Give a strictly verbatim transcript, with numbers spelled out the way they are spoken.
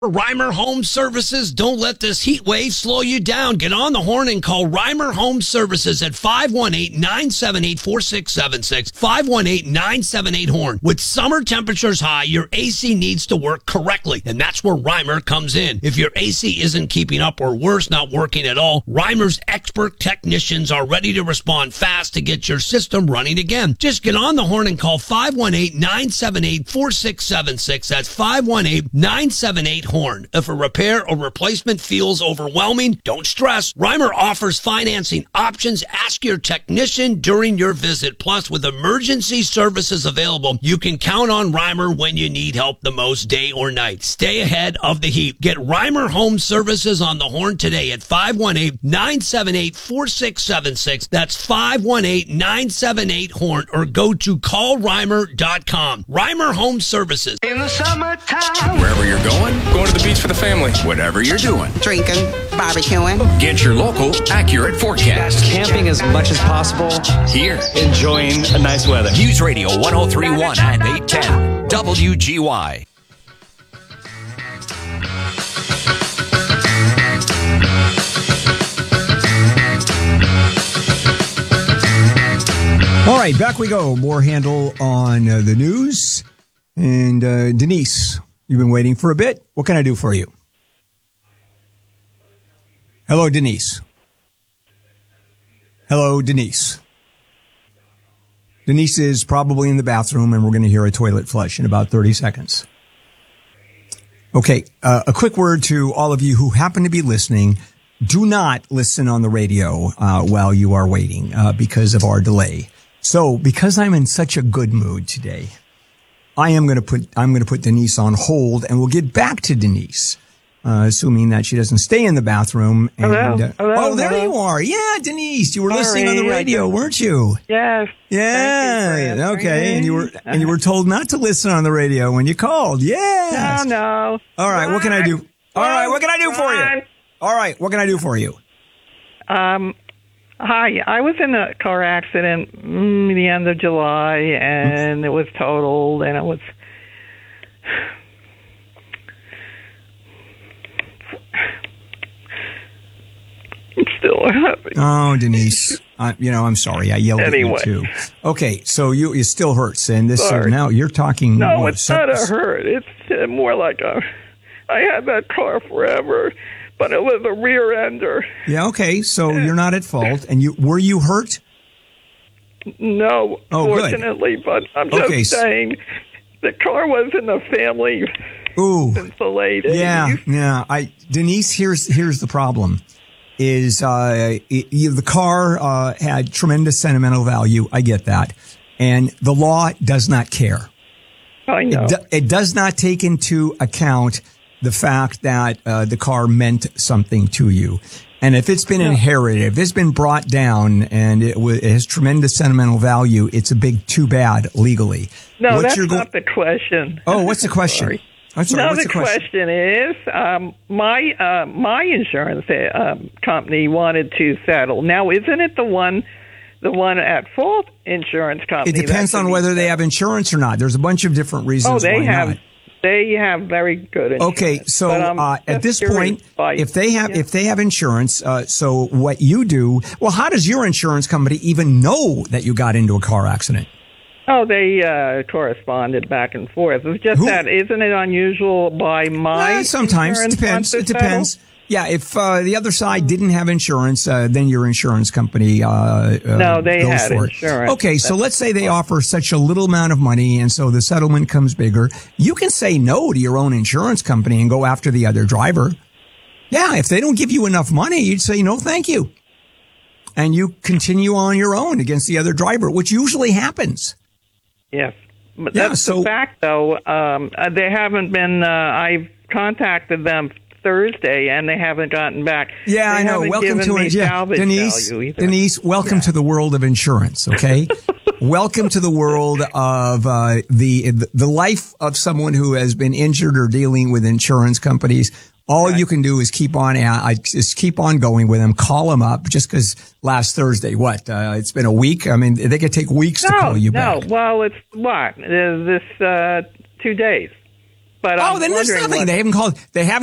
Reimer Home Services, don't let this heat wave slow you down. Get on the horn and call Reimer Home Services at five one eight, nine seven eight, four six seven six, five one eight, nine seven eight, horn. With summer temperatures high, your A C needs to work correctly, and that's where Reimer comes in. If your A C isn't keeping up or worse, not working at all, Reimer's expert technicians are ready to respond fast to get your system running again. Just get on the horn and call five one eight, nine seven eight, four six seven six. That's five one eight, nine seven eight, horn. If a repair or replacement feels overwhelming, don't stress. Reimer offers financing options. Ask your technician during your visit. Plus, with emergency services available, you can count on Reimer when you need help the most, day or night. Stay ahead of the heat. Get Reimer Home Services on the horn today at five one eight, nine seven eight, four six seven six. That's five one eight, nine seven eight, horn, or go to call reimer dot com. Reimer Home Services. In the summertime. Wherever you're going, going to the beach for the family. Whatever you're doing. Drinking, barbecuing. Get your local, accurate forecast. Camping as much as possible. Here. Enjoying a nice weather. News Radio one oh three point one and eight ten. W G Y. All right, back we go. More Handel on uh, the news. And uh, Denise, you've been waiting for a bit. What can I do for you? Hello, Denise. Hello, Denise. Denise is probably in the bathroom, and we're going to hear a toilet flush in about thirty seconds. Okay, uh, a quick word to all of you who happen to be listening. Do not listen on the radio uh, while you are waiting uh, because of our delay. So, because I'm in such a good mood today, I am going to put I'm going to put Denise on hold, and we'll get back to Denise, uh, assuming that she doesn't stay in the bathroom. And, hello. Uh, hello. Oh, there hello. you are. Yeah, Denise, you were Sorry, listening on the radio, weren't you? Yes. Yeah. Okay. And you were and you were told not to listen on the radio when you called. Yeah. No, no. All right. What can I do? All right. What can I do for you? All right. What can I do for you? Um. Hi, I was in a car accident mm, the end of July, and it was totaled, and it was... I'm still happy. Oh, Denise, I, you know, I'm sorry. I yelled Anyway. at you, too. Okay, so you it still hurts, and this uh, Sorry. now you're talking... No, what, it's some- not a hurt. It's uh, more like a... I had that car forever, but it was a rear ender. Yeah, okay, so you're not at fault, and you were you hurt? No, Oh, good. fortunately, but I'm just Okay, s- saying the car was in the family Ooh. since the late Yeah, eighties. yeah. I Denise, here's here's the problem: is uh, it, you, the car uh, had tremendous sentimental value. I get that, and the law does not care. I know. It, do, it does not take into account the fact that uh, the car meant something to you. And if it's been inherited, if it's been brought down and it, w- it has tremendous sentimental value, it's a big too bad legally. no, What that's you're go- not the question. Oh, what's the question? Sorry. I'm sorry, no, what's the, the question? question is um, my uh, my insurance uh, um, company wanted to settle. Now, isn't it the one the one at fault insurance company? It depends that on can be whether they settled? have insurance or not. There's a bunch of different reasons Oh, they why have. not. They have very good insurance. Okay, so but I'm uh, at just this curious point, why- if they have yeah. if they have insurance, uh, so what you do? Well, how does your insurance company even know that you got into a car accident? Oh, they uh, corresponded back and forth. It's just Who- that, isn't it unusual by my Uh, sometimes it insurance depends. not It to depends. settle? Yeah, if uh, the other side didn't have insurance, uh, then your insurance company uh, uh, No, they goes had for it. insurance. Okay, so let's say they offer such a little amount of money, and so the settlement comes bigger. You can say no to your own insurance company and go after the other driver. Yeah, if they don't give you enough money, you'd say no, thank you, and you continue on your own against the other driver, which usually happens. Yes. But Yeah, that's so- the fact, though. Um, uh, they haven't been, uh, I've contacted them Thursday, and they haven't gotten back. Yeah, They I know. haven't Welcome given to me it, yeah. salvage Denise. value either. Denise, welcome to the world of insurance. Okay, welcome to the world of uh, the the life of someone who has been injured or dealing with insurance companies. All Right. you can do is keep on, I just keep on going with them. Call them up just because last Thursday, what? Uh, it's been a week. I mean, they could take weeks to No, call you no. back. Well, it's what? Is this uh, two days? But oh, I'm then there's wondering nothing. what- They haven't called. They haven't.